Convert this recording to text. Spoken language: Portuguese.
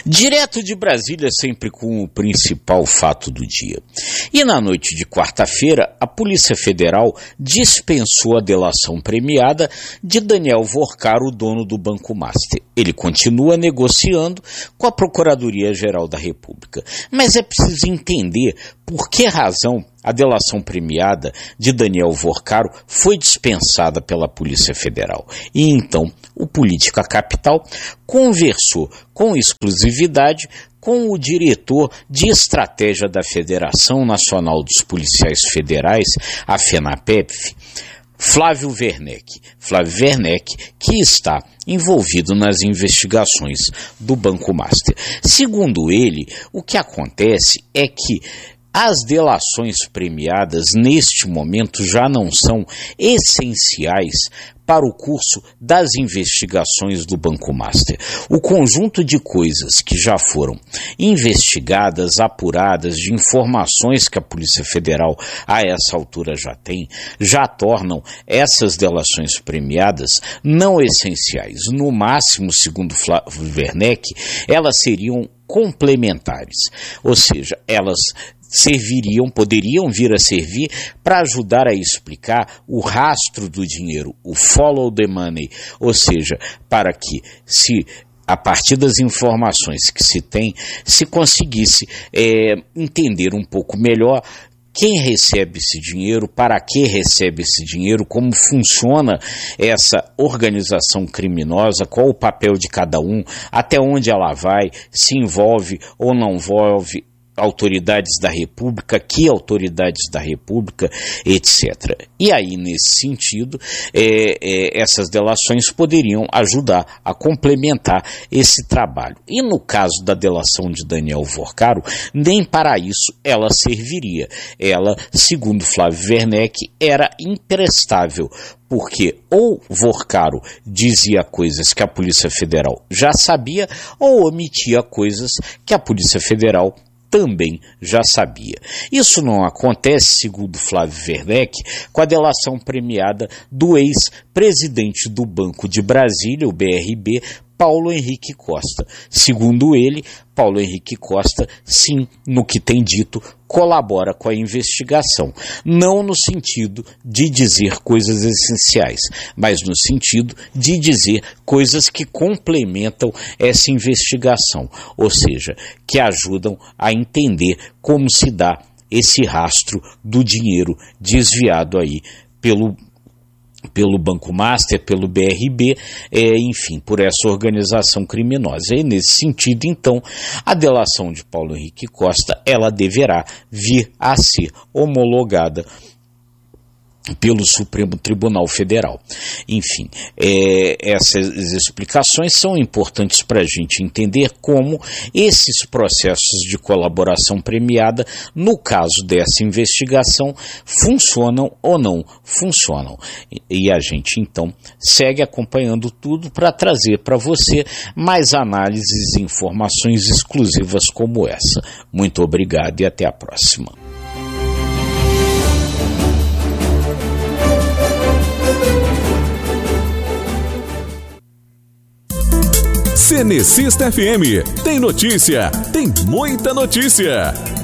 Direto de Brasília, sempre com o principal fato do dia. E na noite de quarta-feira, a Polícia Federal dispensou a delação premiada de Daniel Vorcaro, o dono do Banco Master. Ele continua negociando com a Procuradoria-Geral da República. Mas é preciso entender por que razão a delação premiada de Daniel Vorcaro foi dispensada pela Polícia Federal. E então, o Política Capital conversou com exclusividade com o diretor de estratégia da Federação Nacional dos Policiais Federais, a FENAPEPF, Flávio Werneck. Flávio Werneck, que está envolvido nas investigações do Banco Master. Segundo ele, o que acontece é que as delações premiadas neste momento já não são essenciais para o curso das investigações do Banco Master. O conjunto de coisas que já foram investigadas, apuradas, de informações que a Polícia Federal a essa altura já tem, já tornam essas delações premiadas não essenciais. No máximo, segundo Flávio Werneck, elas seriam complementares, ou seja, elas poderiam vir a servir para ajudar a explicar o rastro do dinheiro, o follow the money, ou seja, para que a partir das informações que se tem, se conseguisse entender um pouco melhor quem recebe esse dinheiro, para que recebe esse dinheiro, como funciona essa organização criminosa, qual o papel de cada um, até onde ela vai, se envolve ou não envolve autoridades da República, que autoridades da República, etc. E aí, nesse sentido, essas delações poderiam ajudar a complementar esse trabalho. E no caso da delação de Daniel Vorcaro, nem para isso ela serviria. Ela, segundo Flávio Werneck, era imprestável, porque ou Vorcaro dizia coisas que a Polícia Federal já sabia, ou omitia coisas que a Polícia Federal também já sabia. Isso não acontece, segundo Flávio Werneck, com a delação premiada do ex-presidente do Banco de Brasília, o BRB, Paulo Henrique Costa. Segundo ele, Paulo Henrique Costa, sim, no que tem dito, colabora com a investigação. Não no sentido de dizer coisas essenciais, mas no sentido de dizer coisas que complementam essa investigação, ou seja, que ajudam a entender como se dá esse rastro do dinheiro desviado aí pelo Banco Master, pelo BRB, enfim, por essa organização criminosa. E nesse sentido, então, a delação de Paulo Henrique Costa, ela deverá vir a ser homologada pelo Supremo Tribunal Federal. Enfim, essas explicações são importantes para a gente entender como esses processos de colaboração premiada, no caso dessa investigação, funcionam ou não funcionam. E a gente, então, segue acompanhando tudo para trazer para você mais análises e informações exclusivas como essa. Muito obrigado e até a próxima. Cenecista FM, tem notícia, tem muita notícia.